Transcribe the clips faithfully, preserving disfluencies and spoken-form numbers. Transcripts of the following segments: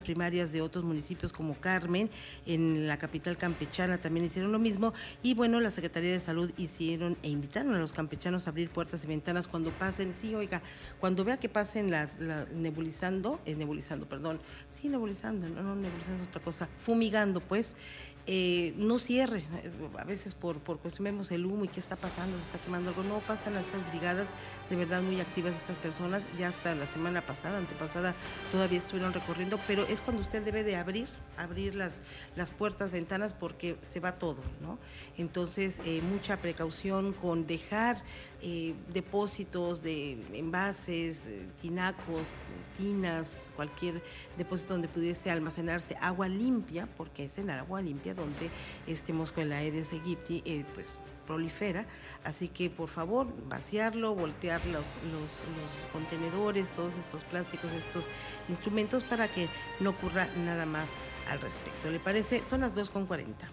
primarias de otros municipios como Carmen, en la capital campechana también hicieron lo mismo, y bueno, la Secretaría de Salud hicieron e invitaron a los campechanos a abrir puertas y ventanas cuando pasen, sí, oiga, cuando vea que pasen las, las nebulizando, eh, nebulizando, perdón, sí, nebulizando, no, no, nebulizando es otra cosa, fumigando pues, eh, no cierre, a veces por, por cuestión vemos el humo y qué está pasando, se está quemando algo, no, pasan a estas brigadas, de verdad muy activas estas personas, ya hasta la semana pasada, antepasada, todavía estuvieron recorriendo, pero es cuando usted debe de abrir, abrir las, las puertas, ventanas, porque se va todo, ¿no? Entonces, eh, mucha precaución con dejar eh, depósitos de envases, eh, tinacos, tinas, cualquier depósito donde pudiese almacenarse agua limpia, porque es en agua limpia donde este mosco de la Aedes aegypti, eh, pues, prolifera, así que por favor vaciarlo, voltear los, los, los contenedores, todos estos plásticos, estos instrumentos para que no ocurra nada más al respecto. ¿Le parece? Son las dos con cuarenta.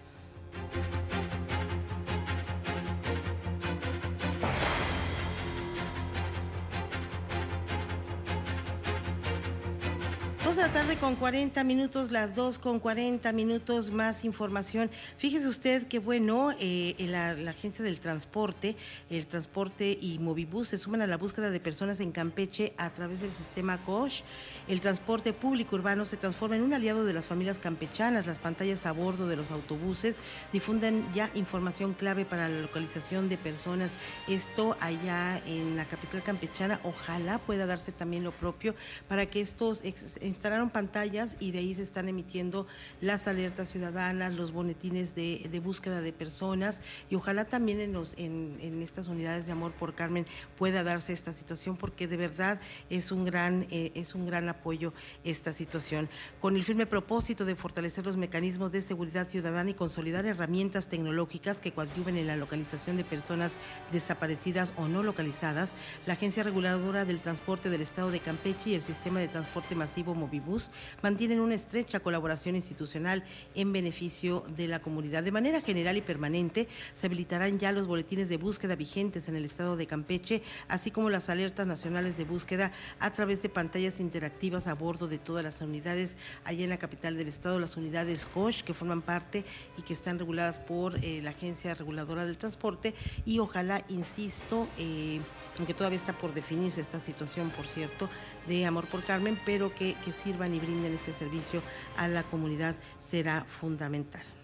dos de la tarde con cuarenta minutos, las dos con cuarenta minutos, más información. Fíjese usted que bueno, eh, la, la Agencia del Transporte, el Transporte y Movibus se suman a la búsqueda de personas en Campeche a través del sistema C O S H. El transporte público urbano se transforma en un aliado de las familias campechanas. Las pantallas a bordo de los autobuses difunden ya información clave para la localización de personas. Esto allá en la capital campechana, ojalá pueda darse también lo propio para que estos ex instalaron pantallas y de ahí se están emitiendo las alertas ciudadanas, los boletines de, de búsqueda de personas, y ojalá también en, los, en, en estas unidades de Amor por Carmen pueda darse esta situación, porque de verdad es un gran, eh, es un gran apoyo esta situación. Con el firme propósito de fortalecer los mecanismos de seguridad ciudadana y consolidar herramientas tecnológicas que coadyuven en la localización de personas desaparecidas o no localizadas, la Agencia Reguladora del Transporte del Estado de Campeche y el Sistema de Transporte Masivo Movibus mantienen una estrecha colaboración institucional en beneficio de la comunidad. De manera general y permanente, se habilitarán ya los boletines de búsqueda vigentes en el estado de Campeche, así como las alertas nacionales de búsqueda a través de pantallas interactivas a bordo de todas las unidades allá en la capital del estado, las unidades C O S H que forman parte y que están reguladas por eh, la Agencia Reguladora del Transporte, y ojalá, insisto, eh, aunque todavía está por definirse esta situación, por cierto, de Amor por Carmen, pero que, que sirvan y brinden este servicio a la comunidad será fundamental.